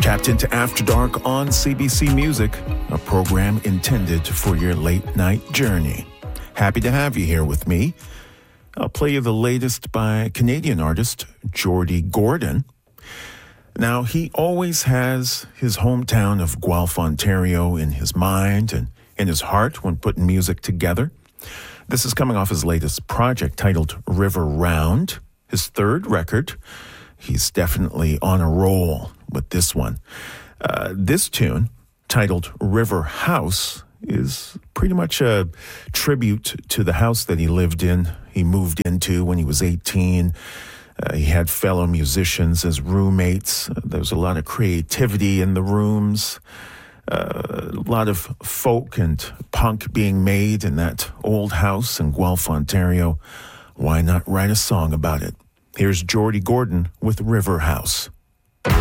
Tapped into After Dark on CBC Music, a program intended for your late-night journey. Happy to have you here with me. I'll play you the latest by Canadian artist Jordy Gordon. Now, he always has his hometown of Guelph, Ontario in his mind and in his heart when putting music together. This is coming off his latest project titled River Round, his third record. He's definitely on a roll with this one. This tune, titled River House, is pretty much a tribute to the house that he lived in. He moved into when he was 18. He had fellow musicians as roommates. There was a lot of creativity in the rooms. A lot of folk and punk being made in that old house in Guelph, Ontario. Why not write a song about it? Here's Jordy Gordon with River House.